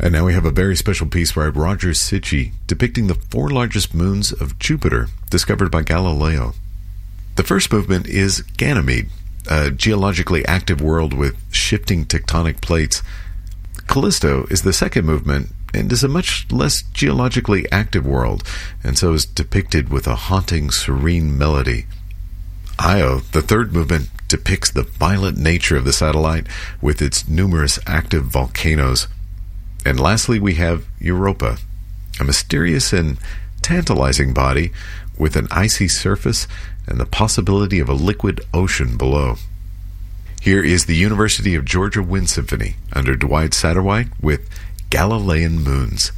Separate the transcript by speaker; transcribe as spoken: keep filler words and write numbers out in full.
Speaker 1: And now we have a very special piece by Roger Sitchy depicting the four largest moons of Jupiter discovered by Galileo. The first movement is Ganymede, a geologically active world with shifting tectonic plates. Callisto is the second movement and is a much less geologically active world, and so is depicted with a haunting, serene melody. Io, the third movement, depicts the violent nature of the satellite with its numerous active volcanoes. And lastly, we have Europa, a mysterious and tantalizing body with an icy surface and the possibility of a liquid ocean below. Here is the University of Georgia Wind Symphony under Dwight Satterwhite with Galilean Moons.